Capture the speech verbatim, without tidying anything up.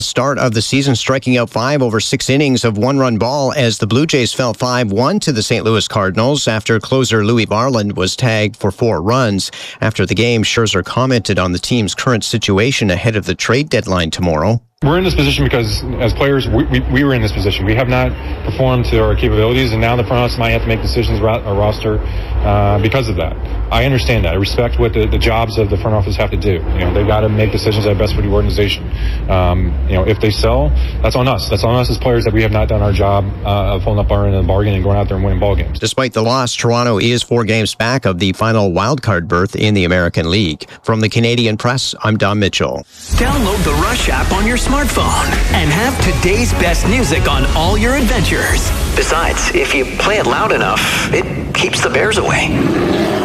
Start of the season, striking out five over six innings of one-run ball as the Blue Jays fell five one to the Saint Louis Cardinals after closer Louis Varland was tagged for four runs. After the game, Scherzer commented on the team's current situation ahead of the trade deadline tomorrow. We're in this position because, as players, we, we, we were in this position. We have not performed to our capabilities, and now the front office might have to make decisions about our roster uh, because of that. I understand that. I respect what the, the jobs of the front office have to do. You know, they've got to make decisions that are best for the organization. Um, you know, if they sell, that's on us. That's on us as players that we have not done our job uh, of holding up our end of the bargain and going out there and winning ball games. Despite the loss, Toronto is four games back of the final wildcard berth in the American League. From the Canadian Press, I'm Don Mitchell. Download the Rush app on your smartphone and have today's best music on all your adventures. Besides, if you play it loud enough, it keeps the bears away.